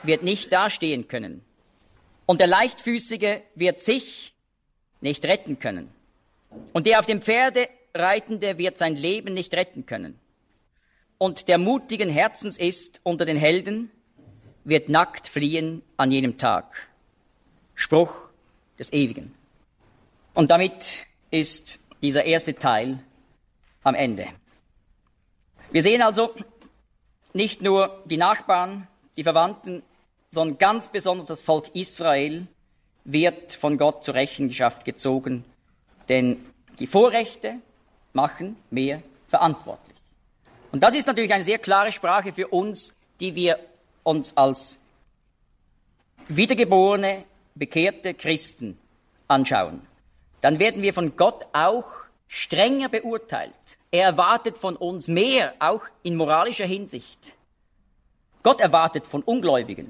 wird nicht dastehen können. Und der Leichtfüßige wird sich nicht retten können. Und der auf dem Pferde Reitende wird sein Leben nicht retten können. Und der mutigen Herzens ist unter den Helden, wird nackt fliehen an jenem Tag. Spruch des Ewigen. Und damit ist dieser erste Teil am Ende. Wir sehen also nicht nur die Nachbarn, die Verwandten, sondern ganz besonders das Volk Israel wird von Gott zur Rechenschaft gezogen, denn die Vorrechte machen mehr verantwortlich. Und das ist natürlich eine sehr klare Sprache für uns, die wir uns als wiedergeborene, bekehrte Christen anschauen. Dann werden wir von Gott auch strenger beurteilt. Er erwartet von uns mehr, auch in moralischer Hinsicht. Gott erwartet von Ungläubigen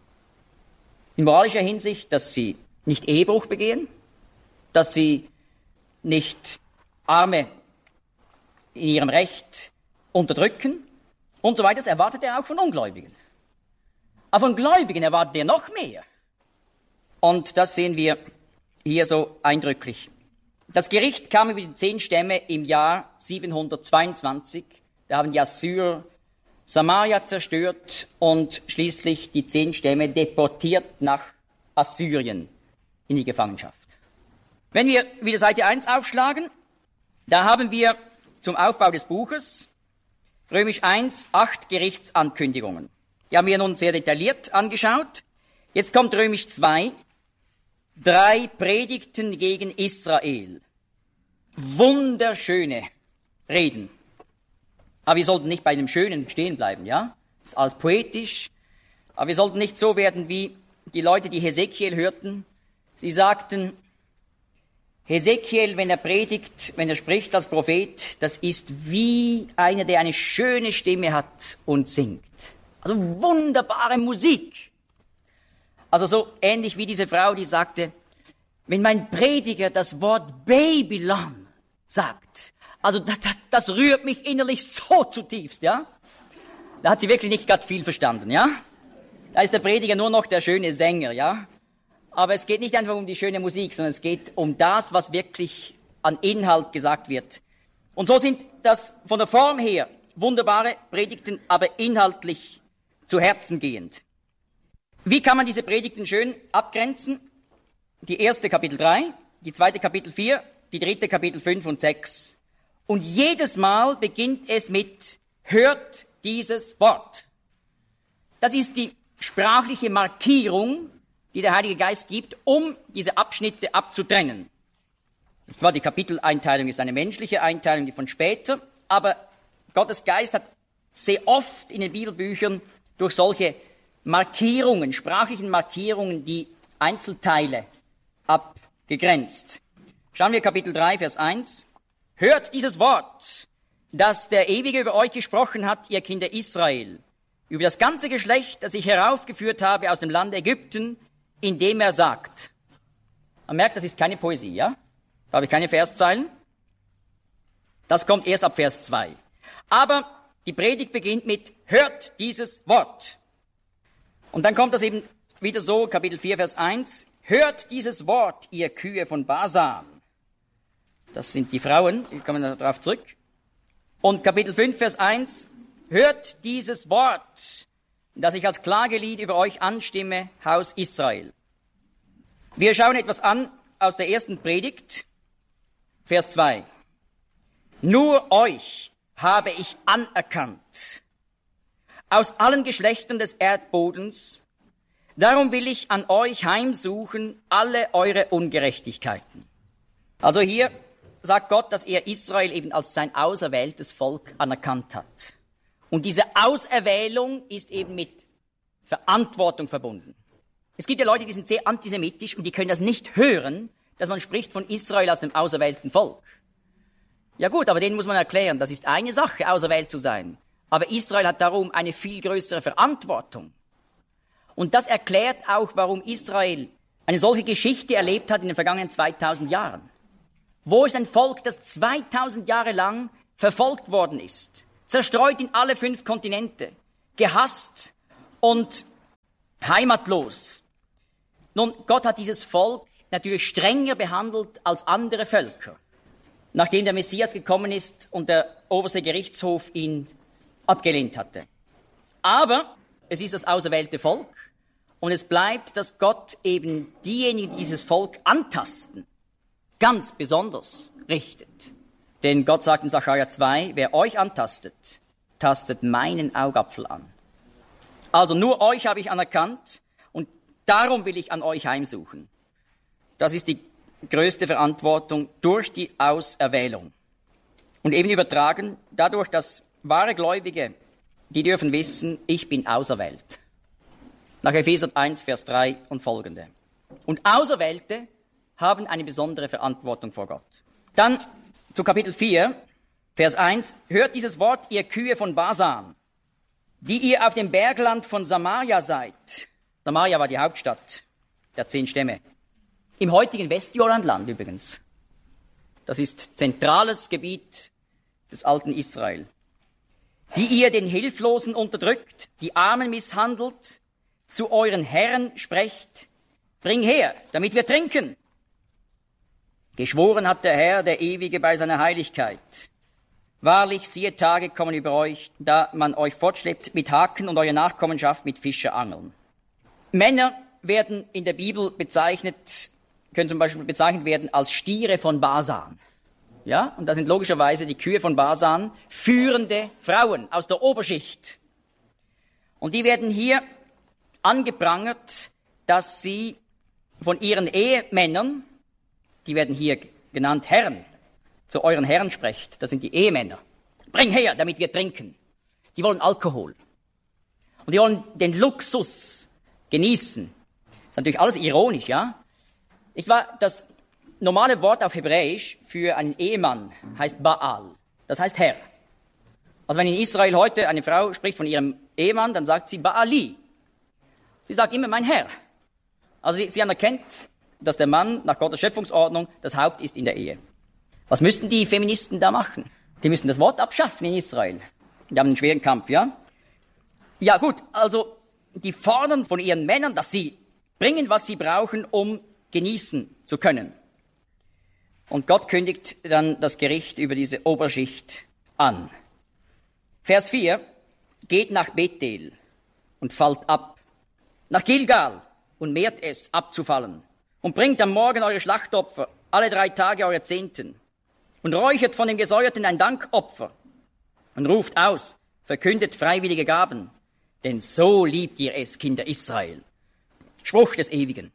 in moralischer Hinsicht, dass sie nicht Ehebruch begehen, dass sie nicht Arme in ihrem Recht unterdrücken und so weiter. Das erwartet er auch von Ungläubigen. Aber von Gläubigen erwartet er noch mehr. Und das sehen wir hier so eindrücklich. Das Gericht kam über die 10 Stämme im Jahr 722. Da haben die Assyrer Samaria zerstört und schließlich die 10 Stämme deportiert nach Assyrien in die Gefangenschaft. Wenn wir wieder Seite 1 aufschlagen, da haben wir zum Aufbau des Buches Römisch 1, 8 Gerichtsankündigungen. Die haben wir nun sehr detailliert angeschaut. Jetzt kommt Römisch 2, 3 Predigten gegen Israel. Wunderschöne Reden. Aber wir sollten nicht bei dem Schönen stehen bleiben, ja? Das ist alles poetisch. Aber wir sollten nicht so werden wie die Leute, die Hesekiel hörten. Sie sagten, Hesekiel, wenn er predigt, wenn er spricht als Prophet, das ist wie einer, der eine schöne Stimme hat und singt. Also wunderbare Musik. Also so ähnlich wie diese Frau, die sagte, wenn mein Prediger das Wort Babylon sagt, also das rührt mich innerlich so zutiefst, ja. Da hat sie wirklich nicht gerade viel verstanden, ja. Da ist der Prediger nur noch der schöne Sänger, ja. Aber es geht nicht einfach um die schöne Musik, sondern es geht um das, was wirklich an Inhalt gesagt wird. Und so sind das von der Form her wunderbare Predigten, aber inhaltlich zu Herzen gehend. Wie kann man diese Predigten schön abgrenzen? Die erste Kapitel 3, die zweite Kapitel 4, die dritte Kapitel 5 und 6. Und jedes Mal beginnt es mit, hört dieses Wort. Das ist die sprachliche Markierung, die der Heilige Geist gibt, um diese Abschnitte abzutrennen. Die Kapiteleinteilung ist eine menschliche Einteilung, die von später, aber Gottes Geist hat sehr oft in den Bibelbüchern durch solche Markierungen, sprachlichen Markierungen, die Einzelteile abgegrenzt. Schauen wir Kapitel 3, Vers 1. Hört dieses Wort, das der Ewige über euch gesprochen hat, ihr Kinder Israel, über das ganze Geschlecht, das ich heraufgeführt habe aus dem Land Ägypten, indem er sagt. Man merkt, das ist keine Poesie, ja? Da habe ich keine Verszeilen. Das kommt erst ab Vers 2. Aber die Predigt beginnt mit, hört dieses Wort. Und dann kommt das eben wieder so, Kapitel 4, Vers 1. Hört dieses Wort, ihr Kühe von Basan. Das sind die Frauen, ich komme darauf zurück. Und Kapitel 5, Vers 1. Hört dieses Wort, das ich als Klagelied über euch anstimme, Haus Israel. Wir schauen etwas an aus der ersten Predigt, Vers 2. Nur euch habe ich anerkannt, aus allen Geschlechtern des Erdbodens, darum will ich an euch heimsuchen alle eure Ungerechtigkeiten. Also hier sagt Gott, dass er Israel eben als sein auserwähltes Volk anerkannt hat. Und diese Auserwählung ist eben mit Verantwortung verbunden. Es gibt ja Leute, die sind sehr antisemitisch und die können das nicht hören, dass man spricht von Israel als dem auserwählten Volk. Ja gut, aber denen muss man erklären, das ist eine Sache, auserwählt zu sein. Aber Israel hat darum eine viel größere Verantwortung. Und das erklärt auch, warum Israel eine solche Geschichte erlebt hat in den vergangenen 2000 Jahren. Wo ist ein Volk, das 2000 Jahre lang verfolgt worden ist, zerstreut in alle 5 Kontinente, gehasst und heimatlos. Nun, Gott hat dieses Volk natürlich strenger behandelt als andere Völker, nachdem der Messias gekommen ist und der oberste Gerichtshof ihn abgelehnt hatte. Aber es ist das auserwählte Volk und es bleibt, dass Gott eben diejenigen, die dieses Volk antasten, ganz besonders richtet. Denn Gott sagt in Sacharja 2, wer euch antastet, tastet meinen Augapfel an. Also nur euch habe ich anerkannt und darum will ich an euch heimsuchen. Das ist die größte Verantwortung durch die Auserwählung. Und eben übertragen dadurch, dass wahre Gläubige, die dürfen wissen, ich bin auserwählt. Nach Epheser 1, Vers 3 und folgende. Und Auserwählte haben eine besondere Verantwortung vor Gott. Dann zu Kapitel 4, Vers 1. Hört dieses Wort, ihr Kühe von Basan, die ihr auf dem Bergland von Samaria seid. Samaria war die Hauptstadt der 10 Stämme. Im heutigen Westjordanland übrigens. Das ist zentrales Gebiet des alten Israel. Die ihr den Hilflosen unterdrückt, die Armen misshandelt, zu euren Herren sprecht, bring her, damit wir trinken. Geschworen hat der Herr, der Ewige, bei seiner Heiligkeit. Wahrlich, siehe, Tage kommen über euch, da man euch fortschleppt mit Haken und eure Nachkommenschaft mit Fischerangeln. Männer werden in der Bibel bezeichnet, können zum Beispiel bezeichnet werden als Stiere von Basan. Ja, und das sind logischerweise die Kühe von Basan, führende Frauen aus der Oberschicht. Und die werden hier angeprangert, dass sie von ihren Ehemännern, die werden hier genannt Herren, zu euren Herren sprecht, das sind die Ehemänner. Bring her, damit wir trinken. Die wollen Alkohol. Und die wollen den Luxus genießen. Das ist natürlich alles ironisch, ja? Das normale Wort auf Hebräisch für einen Ehemann heißt Baal. Das heißt Herr. Also wenn in Israel heute eine Frau spricht von ihrem Ehemann, dann sagt sie Baali. Sie sagt immer mein Herr. Also sie anerkennt, dass der Mann nach Gottes Schöpfungsordnung das Haupt ist in der Ehe. Was müssten die Feministen da machen? Die müssten das Wort abschaffen in Israel. Die haben einen schweren Kampf, ja? Ja gut, also die fordern von ihren Männern, dass sie bringen, was sie brauchen, um genießen zu können. Und Gott kündigt dann das Gericht über diese Oberschicht an. Vers 4, geht nach Bethel und fallt ab, nach Gilgal und mehrt es abzufallen und bringt am Morgen eure Schlachtopfer, alle 3 Tage eure Zehnten und räuchert von den Gesäuerten ein Dankopfer und ruft aus, verkündet freiwillige Gaben, denn so liebt ihr es, Kinder Israel. Spruch des Ewigen.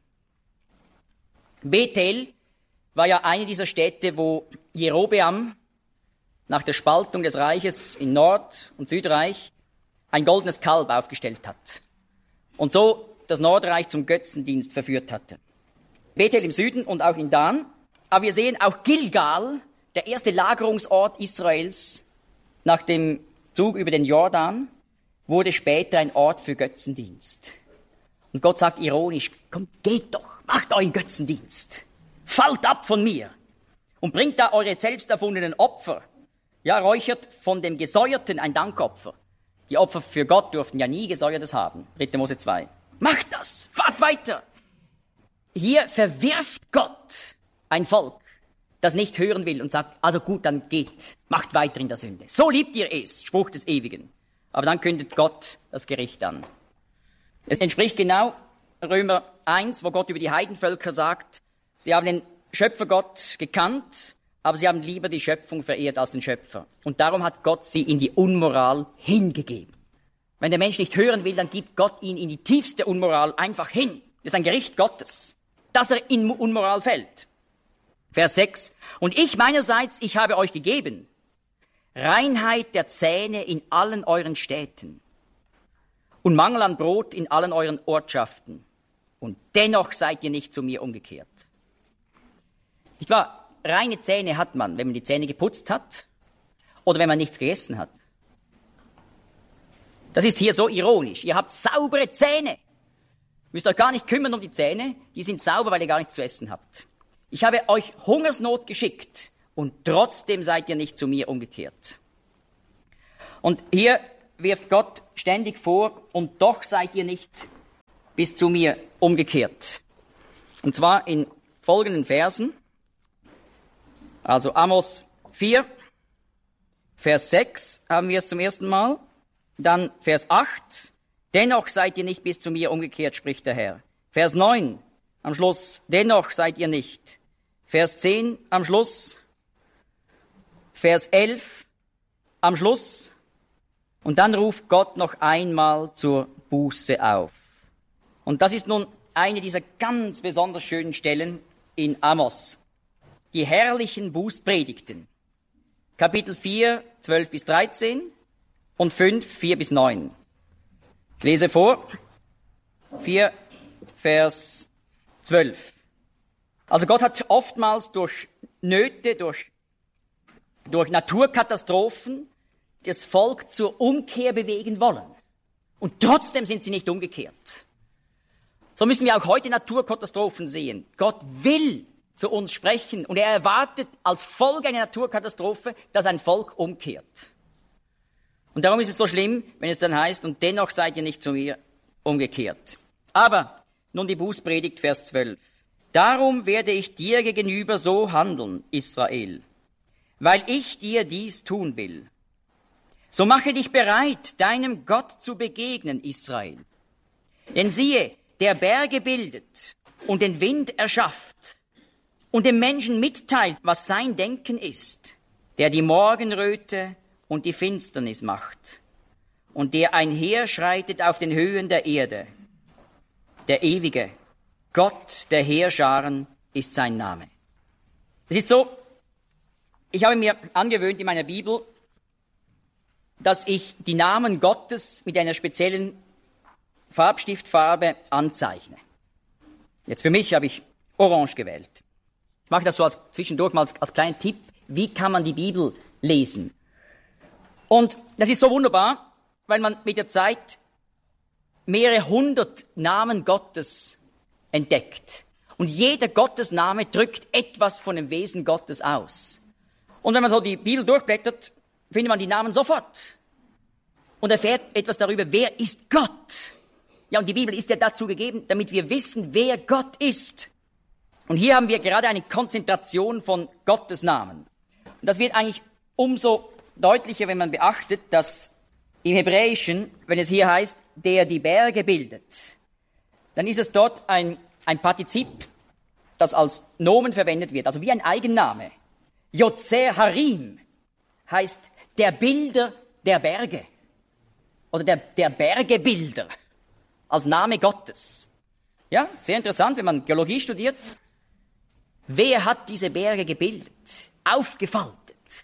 Bethel war ja eine dieser Städte, wo Jerobeam nach der Spaltung des Reiches in Nord- und Südreich ein goldenes Kalb aufgestellt hat und so das Nordreich zum Götzendienst verführt hatte. Bethel im Süden und auch in Dan. Aber wir sehen auch Gilgal, der erste Lagerungsort Israels nach dem Zug über den Jordan, wurde später ein Ort für Götzendienst. Und Gott sagt ironisch, komm, geht doch, macht euren Götzendienst. Fallt ab von mir und bringt da eure selbst erfundenen Opfer. Ja, räuchert von dem Gesäuerten ein Dankopfer. Die Opfer für Gott durften ja nie Gesäuertes haben. 3. Mose 2. Macht das, fahrt weiter. Hier verwirft Gott ein Volk, das nicht hören will und sagt, also gut, dann geht, macht weiter in der Sünde. So liebt ihr es, Spruch des Ewigen. Aber dann kündigt Gott das Gericht an. Es entspricht genau Römer 1, wo Gott über die Heidenvölker sagt, sie haben den Schöpfergott gekannt, aber sie haben lieber die Schöpfung verehrt als den Schöpfer. Und darum hat Gott sie in die Unmoral hingegeben. Wenn der Mensch nicht hören will, dann gibt Gott ihn in die tiefste Unmoral einfach hin. Das ist ein Gericht Gottes, dass er in Unmoral fällt. Vers 6. Und ich meinerseits, ich habe euch gegeben Reinheit der Zähne in allen euren Städten und Mangel an Brot in allen euren Ortschaften. Und dennoch seid ihr nicht zu mir umgekehrt. Nicht wahr? Reine Zähne hat man, wenn man die Zähne geputzt hat oder wenn man nichts gegessen hat. Das ist hier so ironisch. Ihr habt saubere Zähne. Müsst euch gar nicht kümmern um die Zähne. Die sind sauber, weil ihr gar nichts zu essen habt. Ich habe euch Hungersnot geschickt und trotzdem seid ihr nicht zu mir umgekehrt. Und hier wirft Gott ständig vor, und doch seid ihr nicht bis zu mir umgekehrt. Und zwar in folgenden Versen. Also Amos 4, Vers 6 haben wir es zum ersten Mal. Dann Vers 8. Dennoch seid ihr nicht bis zu mir umgekehrt, spricht der Herr. Vers 9 am Schluss. Dennoch seid ihr nicht. Vers 10 am Schluss. Vers 11 am Schluss. Und dann ruft Gott noch einmal zur Buße auf. Und das ist nun eine dieser ganz besonders schönen Stellen in Amos. Die herrlichen Bußpredigten. Kapitel 4, 12 bis 13 und 5, 4 bis 9. Ich lese vor. 4, Vers 12. Also Gott hat oftmals durch Nöte, durch Naturkatastrophen das Volk zur Umkehr bewegen wollen. Und trotzdem sind sie nicht umgekehrt. So müssen wir auch heute Naturkatastrophen sehen. Gott will zu uns sprechen und er erwartet als Folge einer Naturkatastrophe, dass ein Volk umkehrt. Und darum ist es so schlimm, wenn es dann heißt, und dennoch seid ihr nicht zu mir umgekehrt. Aber nun die Bußpredigt, Vers 12. Darum werde ich dir gegenüber so handeln, Israel, weil ich dir dies tun will. So mache dich bereit, deinem Gott zu begegnen, Israel. Denn siehe, der Berge bildet und den Wind erschafft und dem Menschen mitteilt, was sein Denken ist, der die Morgenröte und die Finsternis macht und der einherschreitet auf den Höhen der Erde. Der Ewige, Gott der Heerscharen ist sein Name. Es ist so, ich habe mir angewöhnt in meiner Bibel, dass ich die Namen Gottes mit einer speziellen Farbstiftfarbe anzeichne. Jetzt für mich habe ich Orange gewählt. Ich mache das so zwischendurch mal als kleinen Tipp, wie kann man die Bibel lesen. Und das ist so wunderbar, weil man mit der Zeit mehrere hundert Namen Gottes entdeckt. Und jeder Gottesname drückt etwas von dem Wesen Gottes aus. Und wenn man so die Bibel durchblättert, findet man die Namen sofort und erfährt etwas darüber, wer ist Gott. Ja, und die Bibel ist ja dazu gegeben, damit wir wissen, wer Gott ist. Und hier haben wir gerade eine Konzentration von Gottes Namen. Und das wird eigentlich umso deutlicher, wenn man beachtet, dass im Hebräischen, wenn es hier heißt, der die Berge bildet, dann ist es dort ein Partizip, das als Nomen verwendet wird, also wie ein Eigenname. Yotzer Harim heißt der Bilder der Berge oder der Bergebilder als Name Gottes. Ja, sehr interessant, wenn man Geologie studiert. Wer hat diese Berge gebildet, aufgefaltet?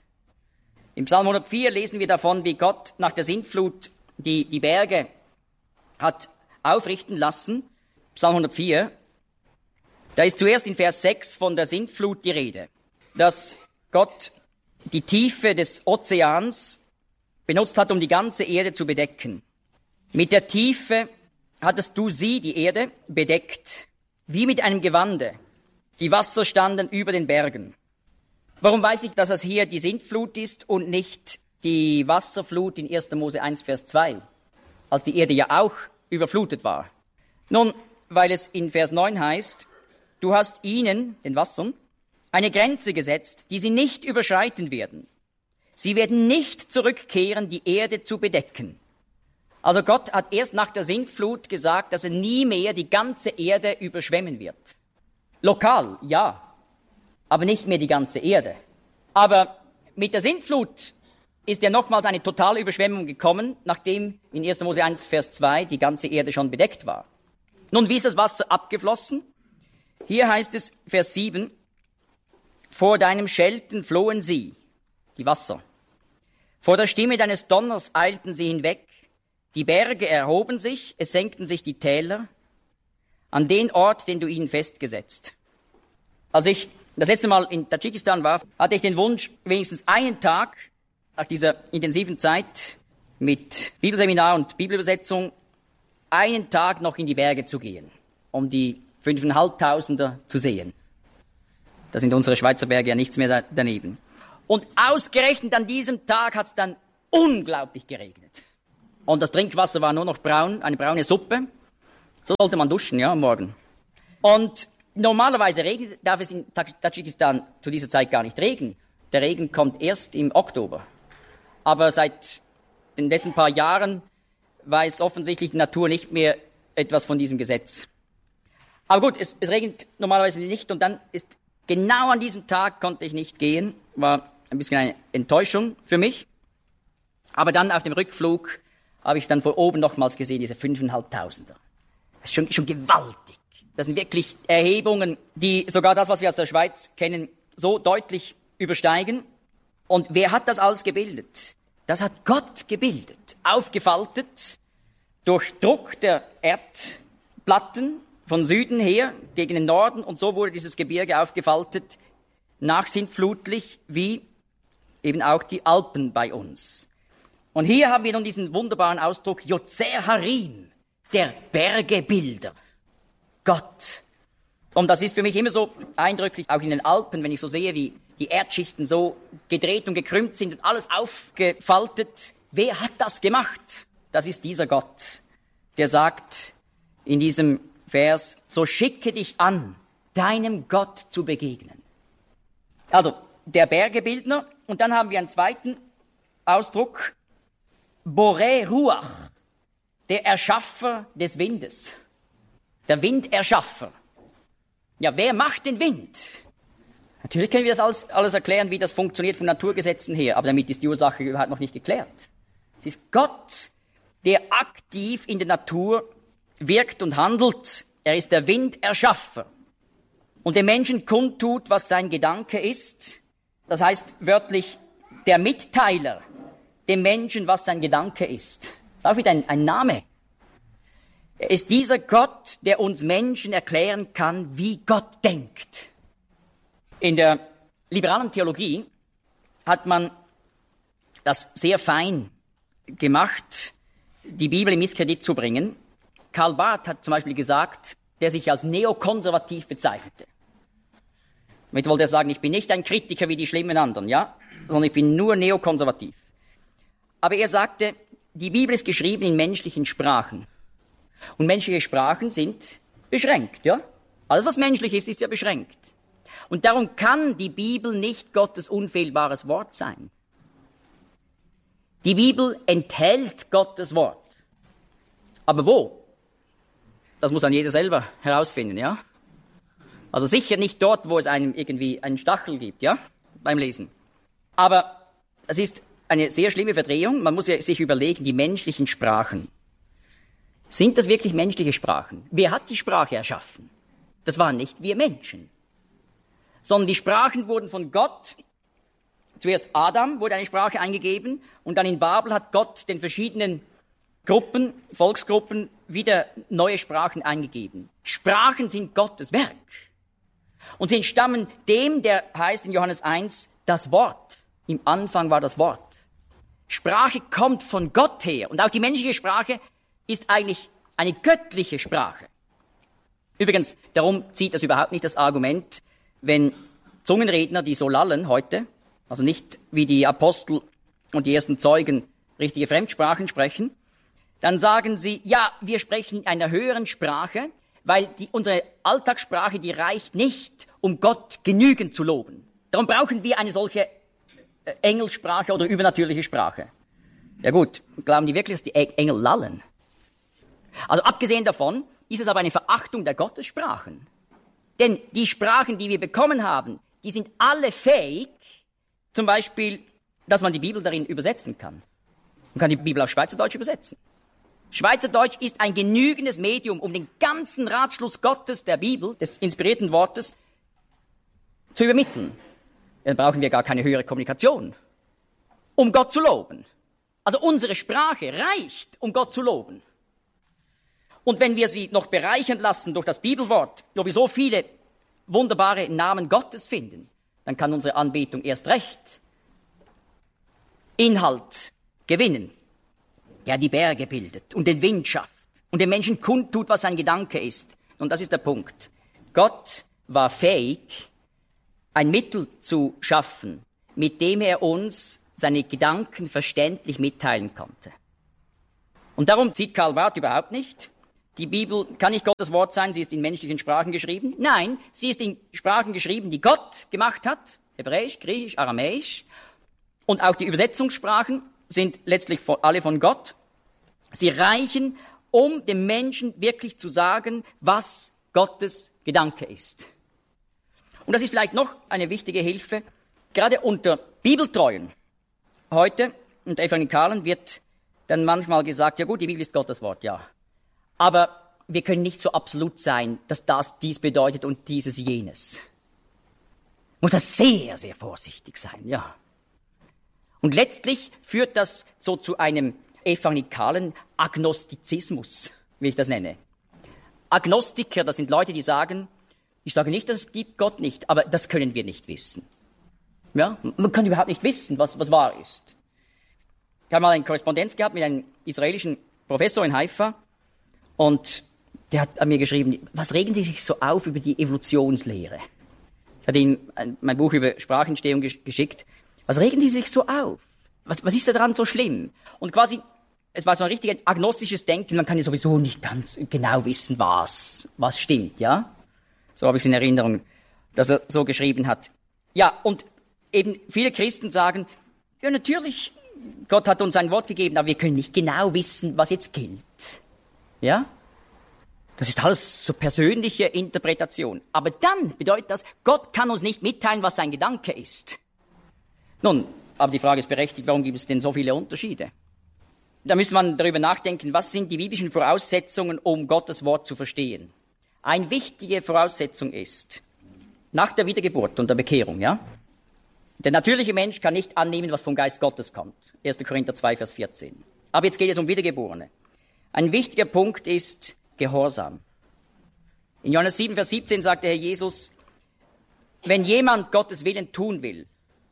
Im Psalm 104 lesen wir davon, wie Gott nach der Sintflut die Berge hat aufrichten lassen. Psalm 104. Da ist zuerst in Vers 6 von der Sintflut die Rede, dass Gott die Tiefe des Ozeans benutzt hat, um die ganze Erde zu bedecken. Mit der Tiefe hattest du sie, die Erde, bedeckt, wie mit einem Gewande. Die Wasser standen über den Bergen. Warum weiß ich, dass das hier die Sintflut ist und nicht die Wasserflut in 1. Mose 1, Vers 2, als die Erde ja auch überflutet war? Nun, weil es in Vers 9 heißt, du hast ihnen, den Wassern, eine Grenze gesetzt, die sie nicht überschreiten werden. Sie werden nicht zurückkehren, die Erde zu bedecken. Also Gott hat erst nach der Sintflut gesagt, dass er nie mehr die ganze Erde überschwemmen wird. Lokal, ja, aber nicht mehr die ganze Erde. Aber mit der Sintflut ist ja nochmals eine totale Überschwemmung gekommen, nachdem in 1. Mose 1, Vers 2 die ganze Erde schon bedeckt war. Nun, wie ist das Wasser abgeflossen? Hier heißt es, Vers 7, vor deinem Schelten flohen sie, die Wasser. Vor der Stimme deines Donners eilten sie hinweg. Die Berge erhoben sich, es senkten sich die Täler an den Ort, den du ihnen festgesetzt. Als ich das letzte Mal in Tadschikistan war, hatte ich den Wunsch, wenigstens einen Tag nach dieser intensiven Zeit mit Bibelseminar und Bibelübersetzung, einen Tag noch in die Berge zu gehen, um die 5.500er zu sehen. Da sind unsere Schweizer Berge ja nichts mehr daneben. Und ausgerechnet an diesem Tag hat es dann unglaublich geregnet. Und das Trinkwasser war nur noch braun, eine braune Suppe. So sollte man duschen, ja, am Morgen. Und normalerweise darf es in Tadschikistan zu dieser Zeit gar nicht regnen. Der Regen kommt erst im Oktober. Aber seit den letzten paar Jahren weiß offensichtlich die Natur nicht mehr etwas von diesem Gesetz. Aber gut, es regnet normalerweise nicht und dann ist genau an diesem Tag konnte ich nicht gehen. War ein bisschen eine Enttäuschung für mich. Aber dann auf dem Rückflug habe ich es dann von oben nochmals gesehen, diese 5.500er. Das ist schon gewaltig. Das sind wirklich Erhebungen, die sogar das, was wir aus der Schweiz kennen, so deutlich übersteigen. Und wer hat das alles gebildet? Das hat Gott gebildet, aufgefaltet durch Druck der Erdplatten von Süden her gegen den Norden. Und so wurde dieses Gebirge aufgefaltet, nachsintflutlich wie eben auch die Alpen bei uns. Und hier haben wir nun diesen wunderbaren Ausdruck Yotzer Harim, der Bergebilder. Gott. Und das ist für mich immer so eindrücklich, auch in den Alpen, wenn ich so sehe, wie die Erdschichten so gedreht und gekrümmt sind und alles aufgefaltet. Wer hat das gemacht? Das ist dieser Gott, der sagt in diesem Vers, so schicke dich an, deinem Gott zu begegnen. Also, der Bergebildner. Und dann haben wir einen zweiten Ausdruck, Borei Ruach, der Erschaffer des Windes. Der Winderschaffer. Ja, wer macht den Wind? Natürlich können wir das alles erklären, wie das funktioniert von Naturgesetzen her, aber damit ist die Ursache überhaupt noch nicht geklärt. Es ist Gott, der aktiv in der Natur wirkt und handelt. Er ist der Winderschaffer und dem Menschen kundtut, was sein Gedanke ist. Das heißt wörtlich, der Mitteiler dem Menschen, was sein Gedanke ist. Das ist auch wieder ein Name. Er ist dieser Gott, der uns Menschen erklären kann, wie Gott denkt. In der liberalen Theologie hat man das sehr fein gemacht, die Bibel in Misskredit zu bringen. Karl Barth hat zum Beispiel gesagt, der sich als neokonservativ bezeichnete. Damit wollte er sagen, ich bin nicht ein Kritiker wie die schlimmen anderen, ja, sondern ich bin nur neokonservativ. Aber er sagte, die Bibel ist geschrieben in menschlichen Sprachen. Und menschliche Sprachen sind beschränkt, ja. Alles, was menschlich ist, ist ja beschränkt. Und darum kann die Bibel nicht Gottes unfehlbares Wort sein. Die Bibel enthält Gottes Wort. Aber wo? Das muss dann jeder selber herausfinden, ja. Also sicher nicht dort, wo es einem irgendwie einen Stachel gibt, ja, beim Lesen. Aber es ist eine sehr schlimme Verdrehung. Man muss ja sich überlegen, die menschlichen Sprachen. Sind das wirklich menschliche Sprachen? Wer hat die Sprache erschaffen? Das waren nicht wir Menschen. Sondern die Sprachen wurden von Gott, zuerst Adam wurde eine Sprache eingegeben und dann in Babel hat Gott den verschiedenen Gruppen, Volksgruppen wieder neue Sprachen eingegeben. Sprachen sind Gottes Werk. Und sie entstammen dem, der heißt in Johannes 1, das Wort. Im Anfang war das Wort. Sprache kommt von Gott her. Und auch die menschliche Sprache ist eigentlich eine göttliche Sprache. Übrigens, darum zieht das überhaupt nicht das Argument, wenn Zungenredner, die so lallen heute, also nicht wie die Apostel und die ersten Zeugen richtige Fremdsprachen sprechen, dann sagen sie, ja, wir sprechen in einer höheren Sprache, weil unsere Alltagssprache, die reicht nicht, um Gott genügend zu loben. Darum brauchen wir eine solche Engelsprache oder übernatürliche Sprache. Ja gut, glauben die wirklich, dass die Engel lallen? Also abgesehen davon ist es aber eine Verachtung der Gottessprachen. Denn die Sprachen, die wir bekommen haben, die sind alle fähig, zum Beispiel, dass man die Bibel darin übersetzen kann. Man kann die Bibel auf Schweizerdeutsch übersetzen. Schweizerdeutsch ist ein genügendes Medium, um den ganzen Ratschluss Gottes der Bibel, des inspirierten Wortes, zu übermitteln. Dann brauchen wir gar keine höhere Kommunikation, um Gott zu loben. Also unsere Sprache reicht, um Gott zu loben. Und wenn wir sie noch bereichern lassen durch das Bibelwort, wo wir so viele wunderbare Namen Gottes finden, dann kann unsere Anbetung erst recht Inhalt gewinnen, der die Berge bildet und den Wind schafft und den Menschen kundtut, was sein Gedanke ist. Und das ist der Punkt. Gott war fähig, ein Mittel zu schaffen, mit dem er uns seine Gedanken verständlich mitteilen konnte. Und darum sieht Karl Barth überhaupt nicht, die Bibel kann nicht Gottes Wort sein, sie ist in menschlichen Sprachen geschrieben. Nein, sie ist in Sprachen geschrieben, die Gott gemacht hat. Hebräisch, Griechisch, Aramäisch. Und auch die Übersetzungssprachen sind letztlich alle von Gott. Sie reichen, um dem Menschen wirklich zu sagen, was Gottes Gedanke ist. Und das ist vielleicht noch eine wichtige Hilfe. Gerade unter Bibeltreuen heute, unter Evangelikalen, wird dann manchmal gesagt, ja gut, die Bibel ist Gottes Wort, ja. Aber wir können nicht so absolut sein, dass das dies bedeutet und dieses jenes. Muss das sehr, sehr vorsichtig sein, ja. Und letztlich führt das so zu einem evangelikalen Agnostizismus, wie ich das nenne. Agnostiker, das sind Leute, die sagen, ich sage nicht, dass es gibt Gott nicht, aber das können wir nicht wissen. Ja, man kann überhaupt nicht wissen, was wahr ist. Ich habe mal eine Korrespondenz gehabt mit einem israelischen Professor in Haifa und der hat an mir geschrieben, was regen Sie sich so auf über die Evolutionslehre? Ich hatte ihm mein Buch über Sprachentstehung geschickt. Was regen Sie sich so auf? Was ist da dran so schlimm? Und quasi, es war so ein richtig agnostisches Denken, man kann ja sowieso nicht ganz genau wissen, was stimmt, ja? So habe ich es in Erinnerung, dass er so geschrieben hat. Ja, und eben viele Christen sagen, ja natürlich, Gott hat uns ein Wort gegeben, aber wir können nicht genau wissen, was jetzt gilt. Ja? Das ist alles so persönliche Interpretation. Aber dann bedeutet das, Gott kann uns nicht mitteilen, was sein Gedanke ist. Nun, aber die Frage ist berechtigt, warum gibt es denn so viele Unterschiede? Da müsste man darüber nachdenken, was sind die biblischen Voraussetzungen, um Gottes Wort zu verstehen. Eine wichtige Voraussetzung ist, nach der Wiedergeburt und der Bekehrung, ja? Der natürliche Mensch kann nicht annehmen, was vom Geist Gottes kommt. 1. Korinther 2, Vers 14. Aber jetzt geht es um Wiedergeborene. Ein wichtiger Punkt ist Gehorsam. In Johannes 7, Vers 17 sagt der Herr Jesus, wenn jemand Gottes Willen tun will,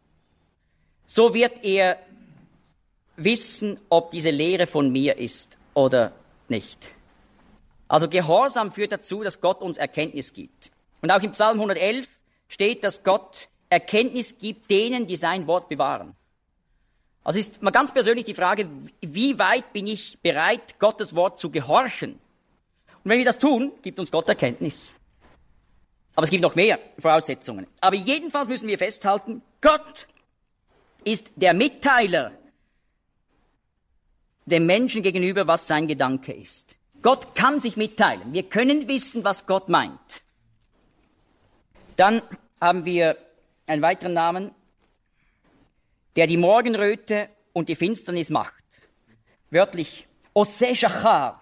so wird er wissen, ob diese Lehre von mir ist oder nicht. Also Gehorsam führt dazu, dass Gott uns Erkenntnis gibt. Und auch im Psalm 111 steht, dass Gott Erkenntnis gibt denen, die sein Wort bewahren. Also ist mal ganz persönlich die Frage, wie weit bin ich bereit, Gottes Wort zu gehorchen? Und wenn wir das tun, gibt uns Gott Erkenntnis. Aber es gibt noch mehr Voraussetzungen. Aber jedenfalls müssen wir festhalten, Gott ist der Mitteiler dem Menschen gegenüber, was sein Gedanke ist. Gott kann sich mitteilen. Wir können wissen, was Gott meint. Dann haben wir einen weiteren Namen, der die Morgenröte und die Finsternis macht. Wörtlich, Oseh Shachar,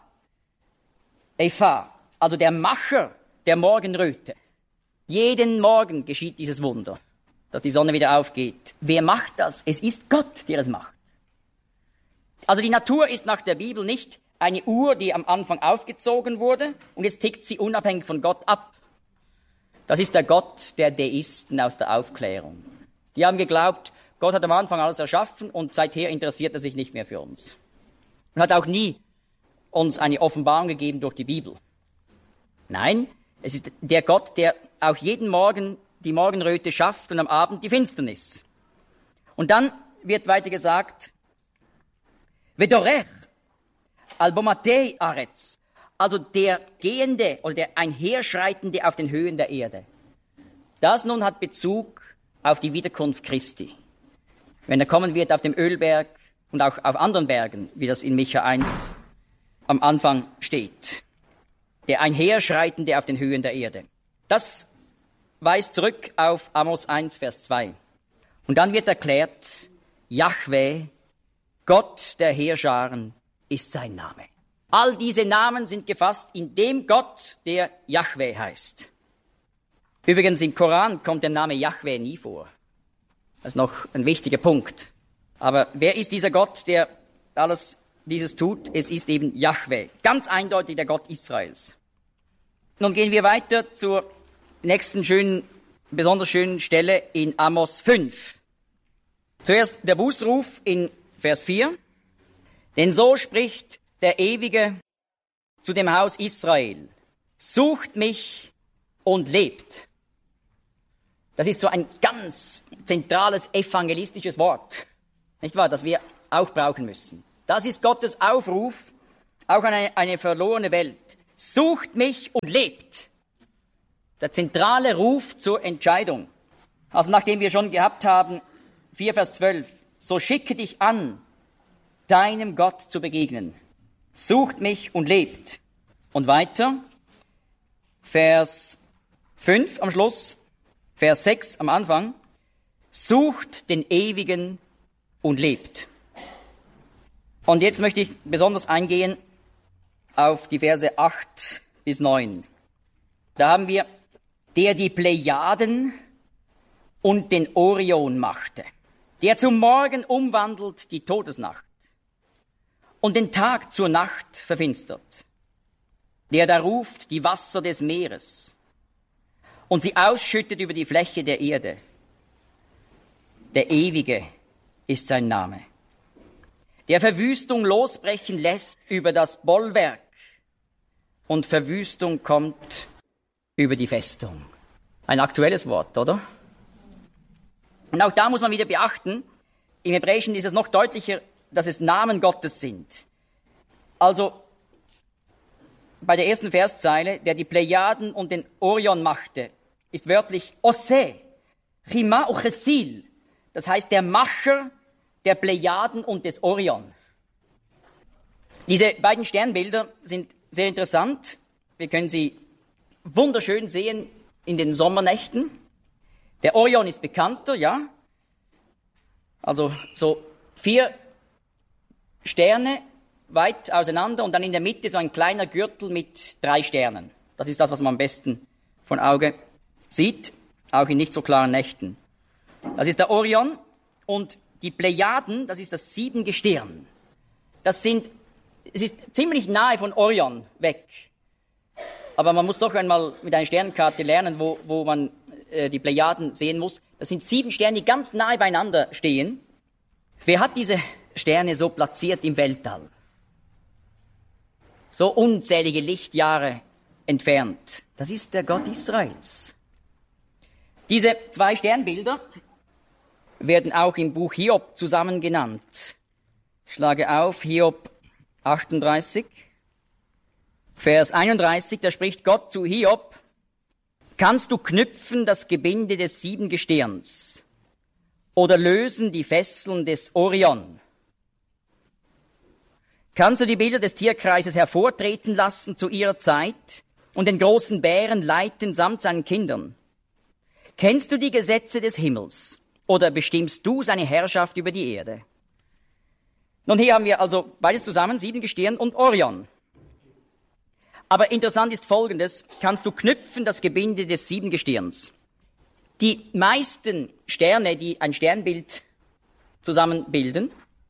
Efa, also der Macher der Morgenröte. Jeden Morgen geschieht dieses Wunder, dass die Sonne wieder aufgeht. Wer macht das? Es ist Gott, der es macht. Also die Natur ist nach der Bibel nicht eine Uhr, die am Anfang aufgezogen wurde und jetzt tickt sie unabhängig von Gott ab. Das ist der Gott der Deisten aus der Aufklärung. Die haben geglaubt, Gott hat am Anfang alles erschaffen und seither interessiert er sich nicht mehr für uns. Und hat auch nie uns eine Offenbarung gegeben durch die Bibel. Nein, es ist der Gott, der auch jeden Morgen die Morgenröte schafft und am Abend die Finsternis. Und dann wird weiter gesagt, Vedorech, Albomatei Aretz, also der Gehende oder der Einherschreitende auf den Höhen der Erde. Das nun hat Bezug auf die Wiederkunft Christi. Wenn er kommen wird auf dem Ölberg und auch auf anderen Bergen, wie das in Micha 1 am Anfang steht. Der Einherschreitende auf den Höhen der Erde. Das weist zurück auf Amos 1, Vers 2. Und dann wird erklärt, Jahwe, Gott der Heerscharen, ist sein Name. All diese Namen sind gefasst in dem Gott, der Jahwe heißt. Übrigens im Koran kommt der Name Jahwe nie vor. Das ist noch ein wichtiger Punkt. Aber wer ist dieser Gott, der alles dieses tut? Es ist eben Jahwe. Ganz eindeutig der Gott Israels. Nun gehen wir weiter zur nächsten besonders schönen Stelle in Amos 5. Zuerst der Bußruf in Vers 4. Denn so spricht der Ewige zu dem Haus Israel. Sucht mich und lebt. Das ist so ein ganz zentrales evangelistisches Wort, nicht wahr, das wir auch brauchen müssen. Das ist Gottes Aufruf, auch an eine verlorene Welt. sucht mich und lebt. Der zentrale Ruf zur Entscheidung. Also nachdem wir schon gehabt haben, 4 Vers 12, so schicke dich an, deinem Gott zu begegnen. Sucht mich und lebt. Und weiter, Vers 5 am Schluss, Vers 6 am Anfang, sucht den Ewigen und lebt. Und jetzt möchte ich besonders eingehen auf die Verse 8 bis 9. Da haben wir, der die Plejaden und den Orion machte, der zum Morgen umwandelt die Todesnacht und den Tag zur Nacht verfinstert, der da ruft die Wasser des Meeres und sie ausschüttet über die Fläche der Erde. Der Ewige ist sein Name, der Verwüstung losbrechen lässt über das Bollwerk und Verwüstung kommt über die Festung. Ein aktuelles Wort, oder? Und auch da muss man wieder beachten, im Hebräischen ist es noch deutlicher, dass es Namen Gottes sind. Also bei der ersten Verszeile, der die Plejaden und den Orion machte, ist wörtlich Ose, Chima Uchesil. Das heißt der Macher der Plejaden und des Orion. Diese beiden Sternbilder sind sehr interessant. Wir können sie wunderschön sehen in den Sommernächten. Der Orion ist bekannter, ja. Also so 4 Sterne weit auseinander und dann in der Mitte so ein kleiner Gürtel mit 3 Sternen. Das ist das, was man am besten von Auge sieht, auch in nicht so klaren Nächten. Das ist der Orion und die Plejaden, das ist das 7. Gestirn. Es ist ziemlich nahe von Orion weg. Aber man muss doch einmal mit einer Sternenkarte lernen, wo man die Plejaden sehen muss. Das sind 7 Sterne, die ganz nahe beieinander stehen. Wer hat diese Sterne so platziert im Weltall? So unzählige Lichtjahre entfernt. Das ist der Gott Israels. Diese 2 Sternbilder werden auch im Buch Hiob zusammen genannt. Ich schlage auf Hiob 38, Vers 31, da spricht Gott zu Hiob: Kannst du knüpfen das Gebinde des 7 Gestirns oder lösen die Fesseln des Orion? Kannst du die Bilder des Tierkreises hervortreten lassen zu ihrer Zeit und den großen Bären leiten samt seinen Kindern? Kennst du die Gesetze des Himmels oder bestimmst du seine Herrschaft über die Erde? Nun, hier haben wir also beides zusammen, 7 Gestirn und Orion. Aber interessant ist Folgendes: Kannst du knüpfen das Gebinde des 7 Gestirns? Die meisten Sterne, die ein Sternbild zusammenbilden,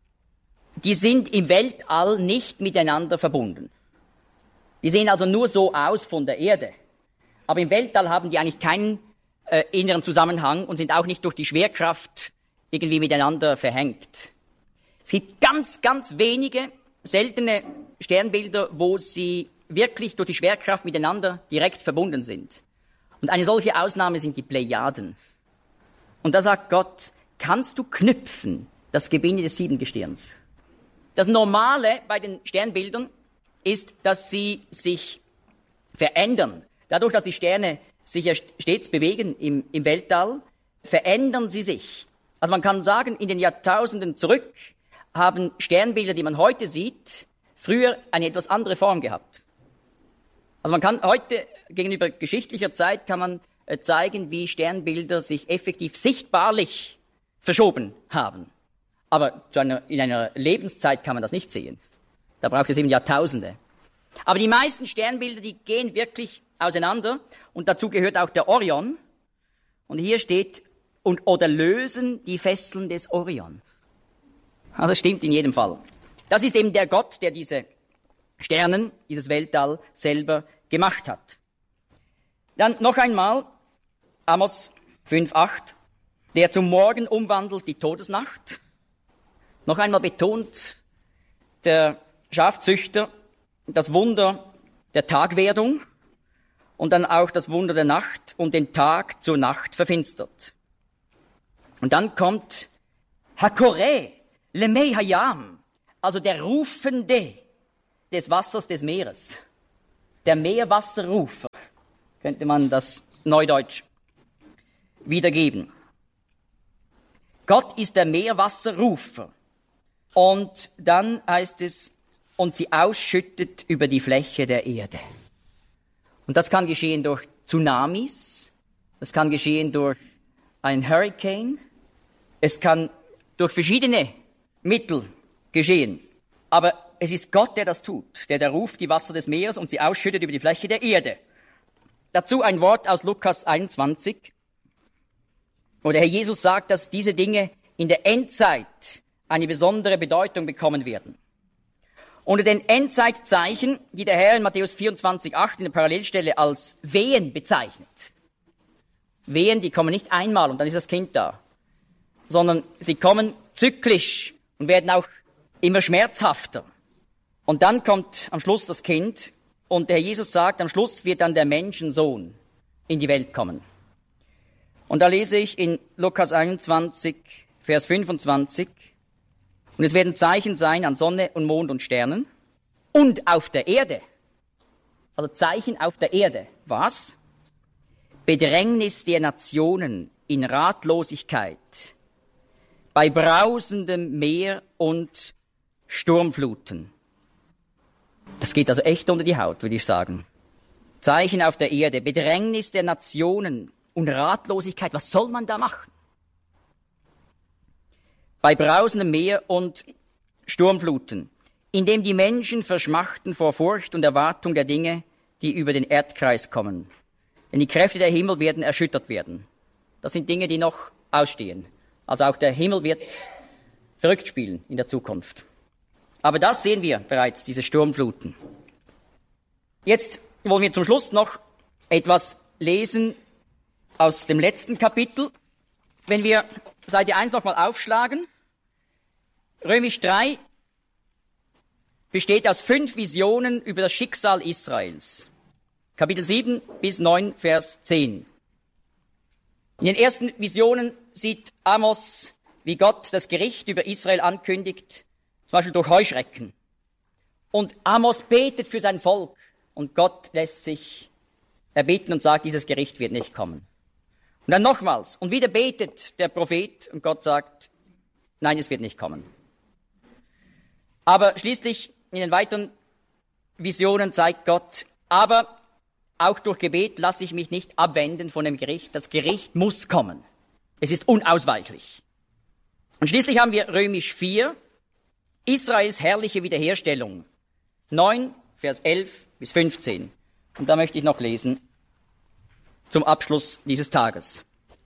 die sind im Weltall nicht miteinander verbunden. Die sehen also nur so aus von der Erde. Aber im Weltall haben die eigentlich keinen inneren Zusammenhang und sind auch nicht durch die Schwerkraft irgendwie miteinander verhängt. Es gibt ganz, ganz wenige seltene Sternbilder, wo sie wirklich durch die Schwerkraft miteinander direkt verbunden sind. Und eine solche Ausnahme sind die Plejaden. Und da sagt Gott: Kannst du knüpfen das Gebinde des 7 Gestirns? Das Normale bei den Sternbildern ist, dass sie sich verändern. Dadurch, dass die Sterne sich ja stets bewegen im Weltall, verändern sie sich. Also man kann sagen, in den Jahrtausenden zurück haben Sternbilder, die man heute sieht, früher eine etwas andere Form gehabt. Also man kann heute, gegenüber geschichtlicher Zeit, kann man zeigen, wie Sternbilder sich effektiv sichtbarlich verschoben haben. Aber in einer Lebenszeit kann man das nicht sehen. Da braucht es eben Jahrtausende. Aber die meisten Sternbilder, die gehen wirklich auseinander. Und dazu gehört auch der Orion. Und hier steht, oder lösen die Fesseln des Orion. Also stimmt in jedem Fall. Das ist eben der Gott, der diese Sternen, dieses Weltall selber gemacht hat. Dann noch einmal Amos 5,8, der zum Morgen umwandelt die Todesnacht. Noch einmal betont der Schafzüchter das Wunder der Tagwerdung und dann auch das Wunder der Nacht und den Tag zur Nacht verfinstert. Und dann kommt Hakoreh, Lemei Hayam, also der Rufende des Wassers des Meeres. der Meerwasserrufer, könnte man das Neudeutsch wiedergeben. Gott ist der Meerwasserrufer. Und dann heißt es, und sie ausschüttet über die Fläche der Erde. Und das kann geschehen durch Tsunamis, das kann geschehen durch ein Hurricane, es kann durch verschiedene Mittel geschehen. Aber es ist Gott, der das tut, der ruft die Wasser des Meeres und sie ausschüttet über die Fläche der Erde. Dazu ein Wort aus Lukas 21, wo der Herr Jesus sagt, dass diese Dinge in der Endzeit eine besondere Bedeutung bekommen werden. Unter den Endzeitzeichen, die der Herr in Matthäus 24,8 in der Parallelstelle als Wehen bezeichnet. Wehen, die kommen nicht einmal und dann ist das Kind da, sondern sie kommen zyklisch und werden auch immer schmerzhafter. Und dann kommt am Schluss das Kind und der Herr Jesus sagt, am Schluss wird dann der Menschensohn in die Welt kommen. Und da lese ich in Lukas 21, Vers 25, und es werden Zeichen sein an Sonne und Mond und Sternen und auf der Erde. Also Zeichen auf der Erde. Was? Bedrängnis der Nationen in Ratlosigkeit, bei brausendem Meer und Sturmfluten. Das geht also echt unter die Haut, würde ich sagen. Zeichen auf der Erde, Bedrängnis der Nationen und Ratlosigkeit. Was soll man da machen? Bei brausendem Meer und Sturmfluten, indem die Menschen verschmachten vor Furcht und Erwartung der Dinge, die über den Erdkreis kommen. Denn die Kräfte der Himmel werden erschüttert werden. Das sind Dinge, die noch ausstehen. Also auch der Himmel wird verrückt spielen in der Zukunft. Aber das sehen wir bereits, diese Sturmfluten. Jetzt wollen wir zum Schluss noch etwas lesen aus dem letzten Kapitel. Wenn wir Seite 1 nochmal aufschlagen, Römisch 3 besteht aus 5 Visionen über das Schicksal Israels. Kapitel 7 bis 9, Vers 10. In den ersten Visionen sieht Amos, wie Gott das Gericht über Israel ankündigt, zum Beispiel durch Heuschrecken. Und Amos betet für sein Volk und Gott lässt sich erbitten und sagt, dieses Gericht wird nicht kommen. Und dann nochmals, und wieder betet der Prophet und Gott sagt, nein, es wird nicht kommen. Aber schließlich in den weiteren Visionen zeigt Gott, aber auch durch Gebet lasse ich mich nicht abwenden von dem Gericht. Das Gericht muss kommen. Es ist unausweichlich. Und schließlich haben wir Römisch 4, Israels herrliche Wiederherstellung. 9, Vers 11 bis 15. Und da möchte ich noch lesen zum Abschluss dieses Tages.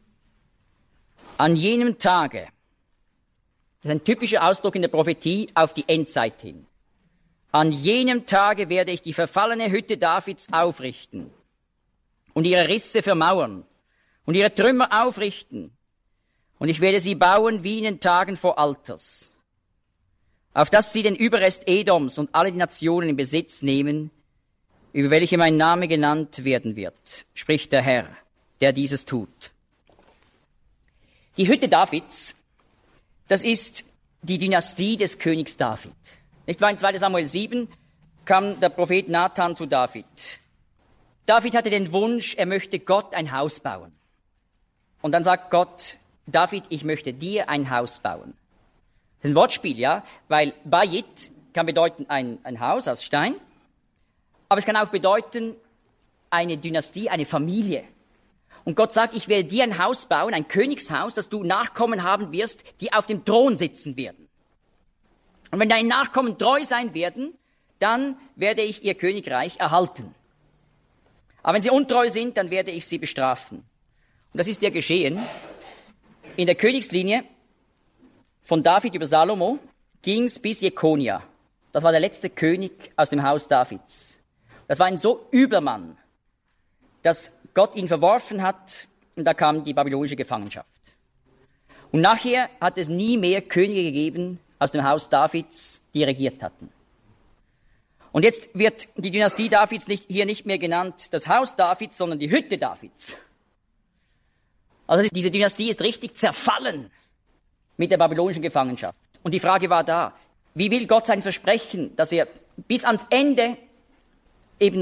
An jenem Tage, das ist ein typischer Ausdruck in der Prophetie auf die Endzeit hin. An jenem Tage werde ich die verfallene Hütte Davids aufrichten und ihre Risse vermauern und ihre Trümmer aufrichten. Und ich werde sie bauen wie in den Tagen vor Alters, auf dass sie den Überrest Edoms und alle die Nationen in Besitz nehmen, über welche mein Name genannt werden wird, spricht der Herr, der dieses tut. Die Hütte Davids, das ist die Dynastie des Königs David. Nicht wahr? In 2. Samuel 7 kam der Prophet Nathan zu David. David hatte den Wunsch, er möchte Gott ein Haus bauen. Und dann sagt Gott, David, ich möchte dir ein Haus bauen. Das ist ein Wortspiel, ja, weil Bayit kann bedeuten ein Haus aus Stein, aber es kann auch bedeuten eine Dynastie, eine Familie. Und Gott sagt, ich werde dir ein Haus bauen, ein Königshaus, dass du Nachkommen haben wirst, die auf dem Thron sitzen werden. Und wenn deine Nachkommen treu sein werden, dann werde ich ihr Königreich erhalten. Aber wenn sie untreu sind, dann werde ich sie bestrafen. Und das ist ja geschehen. In der Königslinie von David über Salomo ging es bis Jekonia. Das war der letzte König aus dem Haus Davids. Das war ein so übler Mann, dass Gott ihn verworfen hat und da kam die babylonische Gefangenschaft. Und nachher hat es nie mehr Könige gegeben aus dem Haus Davids, die regiert hatten. Und jetzt wird die Dynastie Davids hier nicht mehr genannt das Haus Davids, sondern die Hütte Davids. Also diese Dynastie ist richtig zerfallen mit der babylonischen Gefangenschaft. Und die Frage war da, wie will Gott sein Versprechen, dass er bis ans Ende eben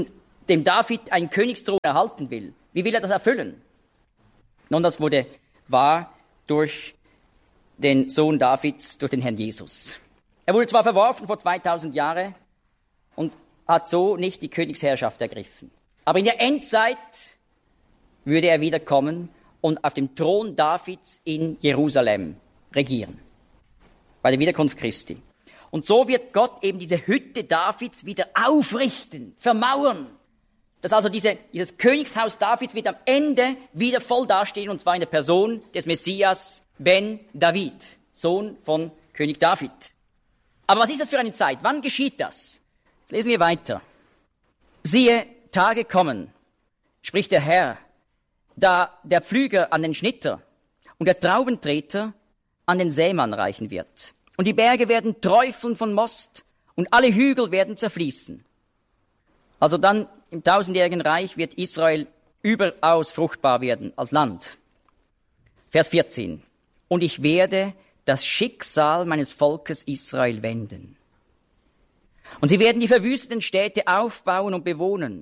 dem David einen Königsthron erhalten will. Wie will er das erfüllen? Nun, das wurde wahr durch den Sohn Davids, durch den Herrn Jesus. Er wurde zwar verworfen vor 2000 Jahren und hat so nicht die Königsherrschaft ergriffen. Aber in der Endzeit würde er wiederkommen und auf dem Thron Davids in Jerusalem regieren. Bei der Wiederkunft Christi. Und so wird Gott eben diese Hütte Davids wieder aufrichten, vermauern. Dass also dieses Königshaus Davids wird am Ende wieder voll dastehen, und zwar in der Person des Messias Ben David, Sohn von König David. Aber was ist das für eine Zeit? Wann geschieht das? Jetzt lesen wir weiter. Siehe, Tage kommen, spricht der Herr, da der Pflüger an den Schnitter und der Traubentreter an den Sämann reichen wird. Und die Berge werden träufeln von Most und alle Hügel werden zerfließen. Also dann im 1000-jährigen Reich wird Israel überaus fruchtbar werden als Land. Vers 14. Und ich werde das Schicksal meines Volkes Israel wenden. Und sie werden die verwüsteten Städte aufbauen und bewohnen.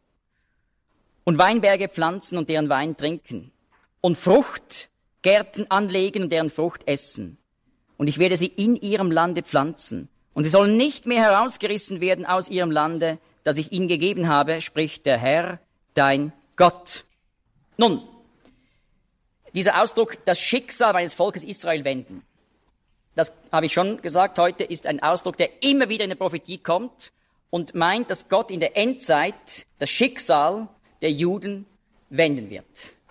Und Weinberge pflanzen und deren Wein trinken. Und Fruchtgärten anlegen und deren Frucht essen. Und ich werde sie in ihrem Lande pflanzen. Und sie sollen nicht mehr herausgerissen werden aus ihrem Lande, das ich ihnen gegeben habe, spricht der Herr, dein Gott. Nun, dieser Ausdruck, das Schicksal meines Volkes Israel wenden, das habe ich schon gesagt, heute ist ein Ausdruck, der immer wieder in der Prophetie kommt und meint, dass Gott in der Endzeit das Schicksal der Juden wenden wird.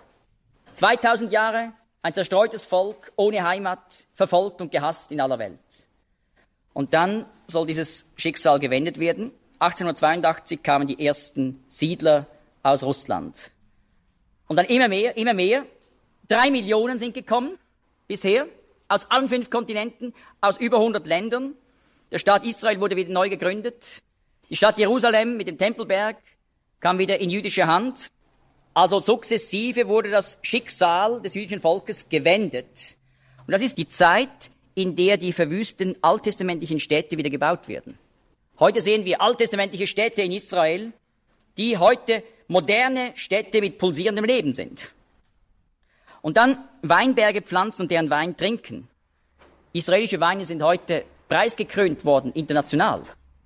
2000 Jahre, ein zerstreutes Volk, ohne Heimat, verfolgt und gehasst in aller Welt. Und dann soll dieses Schicksal gewendet werden. 1882 kamen die ersten Siedler aus Russland. Und dann immer mehr. 3 Millionen sind gekommen bisher, aus allen 5 Kontinenten, aus über 100 Ländern. Der Staat Israel wurde wieder neu gegründet. Die Stadt Jerusalem mit dem Tempelberg kam wieder in jüdische Hand. Also sukzessive wurde das Schicksal des jüdischen Volkes gewendet. Und das ist die Zeit, in der die verwüsteten alttestamentlichen Städte wieder gebaut werden. Heute sehen wir alttestamentliche Städte in Israel, die heute moderne Städte mit pulsierendem Leben sind. Und dann Weinberge pflanzen und deren Wein trinken. Israelische Weine sind heute preisgekrönt worden, international.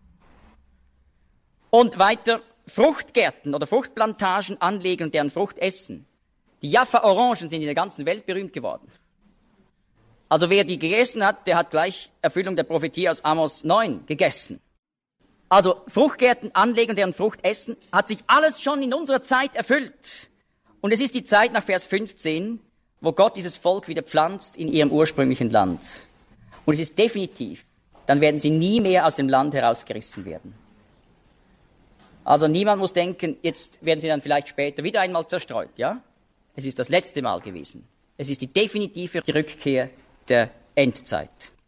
Und weiter Fruchtgärten oder Fruchtplantagen anlegen und deren Frucht essen. Die Jaffa-Orangen sind in der ganzen Welt berühmt geworden. Also wer die gegessen hat, der hat gleich Erfüllung der Prophetie aus Amos 9 gegessen. Also Fruchtgärten anlegen und deren Frucht essen, hat sich alles schon in unserer Zeit erfüllt. Und es ist die Zeit nach Vers 15, wo Gott dieses Volk wieder pflanzt in ihrem ursprünglichen Land. Und es ist definitiv, dann werden sie nie mehr aus dem Land herausgerissen werden. Also niemand muss denken, jetzt werden sie dann vielleicht später wieder einmal zerstreut, ja? Es ist das letzte Mal gewesen. Es ist die definitive Rückkehr der Endzeit.